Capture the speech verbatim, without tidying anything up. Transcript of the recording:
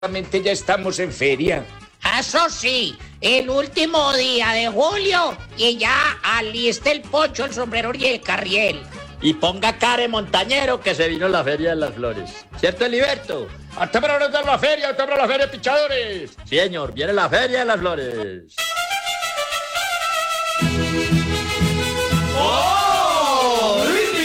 Realmente ya estamos en feria. Eso sí, el último día de julio y ya aliste el pocho, el sombrero y el carriel. Y ponga care montañero que se vino la Feria de las Flores. ¿Cierto, Heliberto? ¡Hasta para nos dar la feria! ¡Hasta para la feria, pichadores! Sí, señor, viene la Feria de las Flores.